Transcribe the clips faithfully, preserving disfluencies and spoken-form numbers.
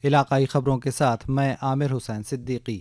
علاقائی خبروں کے ساتھ میں عامر حسین صدیقی۔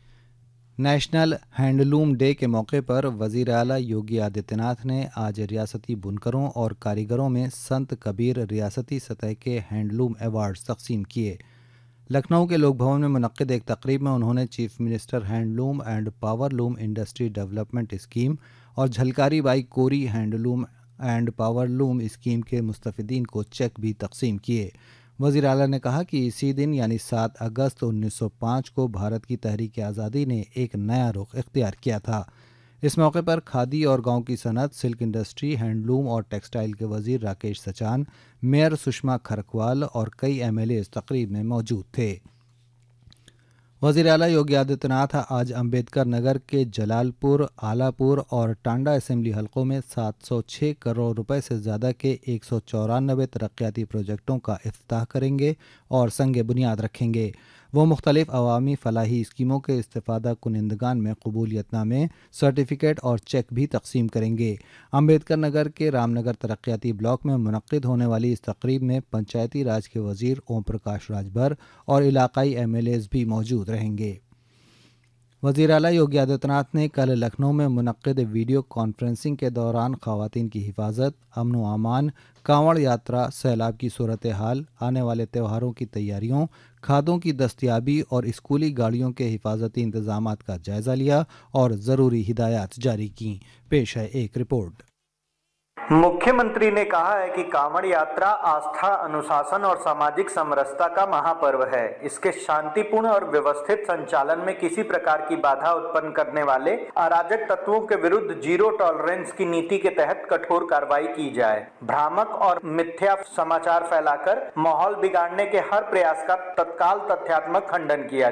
نیشنل ہینڈلوم ڈے کے موقع پر وزیر اعلیٰ یوگی آدتیہ ناتھ نے آج ریاستی بنکروں اور کاریگروں میں سنت کبیر ریاستی سطح کے ہینڈلوم ایوارڈز تقسیم کیے۔ لکھنؤ کے لوک بھون میں منعقد ایک تقریب میں انہوں نے chief minister handloom and power loom industry development scheme اور Jhalkari by کوری handloom and power loom scheme کے مستفیدین کو چیک بھی تقسیم کیے۔ وزیر اعلیٰ نے کہا کہ اسی دن یعنی سات اگست انیس سو پانچ کو بھارت کی تحریک آزادی نے ایک نیا رخ اختیار کیا تھا۔ اس موقع پر کھادی اور گاؤں کی صنعت، سلک انڈسٹری، ہینڈلوم اور ٹیکسٹائل کے وزیر راکیش سچان، میئر سشما کھرکوال اور کئی ایم ایل ایز تقریب میں موجود تھے۔ وزیر اعلیٰ یوگی آدتیہ ناتھ آج امبیڈکر نگر کے جلال پور، آلہ پور اور ٹانڈا اسمبلی حلقوں میں سات سو چھ کروڑ روپے سے زیادہ کے ایک سو چورانوے ترقیاتی پروجیکٹوں کا افتتاح کریں گے اور سنگ بنیاد رکھیں گے۔ وہ مختلف عوامی فلاحی اسکیموں کے استفادہ کنندگان میں قبولیت نامے، سرٹیفکیٹ اور چیک بھی تقسیم کریں گے۔ امبیڈکر نگر کے رام نگر ترقیاتی بلاک میں منعقد ہونے والی اس تقریب میں پنچایتی راج کے وزیر اوم پرکاش راجبھر اور علاقائی ایم ایل ایز بھی موجود رہیں گے۔ وزیر اعلیٰ یوگی آدتیہ ناتھ نے کل لکھنؤ میں منعقد ویڈیو کانفرنسنگ کے دوران خواتین کی حفاظت، امن و امان، کانوڑ یاترا، سیلاب کی صورتحال، آنے والے تہواروں کی تیاریوں، کھادوں کی دستیابی اور اسکولی گاڑیوں کے حفاظتی انتظامات کا جائزہ لیا اور ضروری ہدایات جاری کیں۔ پیش ہے ایک رپورٹ۔ مکھیہ منتری نے کہا ہے کہ کانوڑ یاترا آستھا، انوشاسن اور سماجک سمرستا کا مہا پرو ہے۔ اس کے شانتی پورن اور ویوستھت سنچالن میں کسی پرکار کی بادھا اتپن کرنے والے اراجک تتووں کے ورد زیرو ٹالرنس کی نیتی کے تحت کٹھور کارروائی کی جائے۔ بھرامک اور متھیا سماچار پھیلا کر ماحول بگاڑنے کے ہر پریاس کا تتکال تتھیاتمک کھنڈن کیا